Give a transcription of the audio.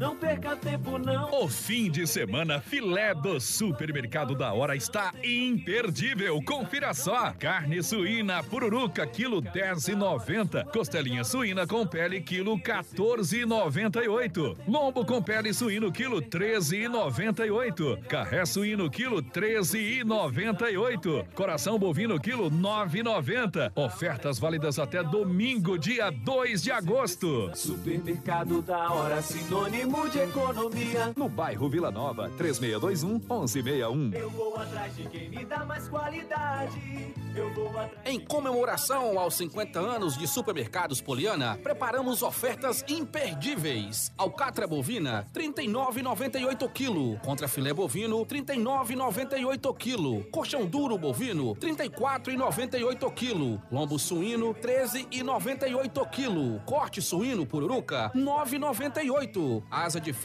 Não perca tempo, não. O fim de semana filé do Supermercado da Hora está imperdível. Confira só. Carne suína pururuca, quilo 10,90. Costelinha suína com pele, quilo 14,98. Lombo com pele suíno, quilo 13,98. Carré suíno, quilo 13,98. Coração bovino, quilo 9,90. Ofertas válidas até domingo, dia 2 de agosto. Supermercado da Hora, sinônimo de economia. No bairro Vila Nova, 3621-1161. Eu vou atrás de quem me dá mais qualidade. Eu vou atrás. Em comemoração aos 50 anos de Supermercados Poliana, preparamos ofertas imperdíveis. Alcatra bovina, R$ 39,98 kg. Contra filé bovino, R$ 39,98 kg. Colchão duro bovino, R$ 34,98 kg. Lombo suíno, R$ 13,98 kg. Corte suíno pururuca, R$ 9,98. Asa de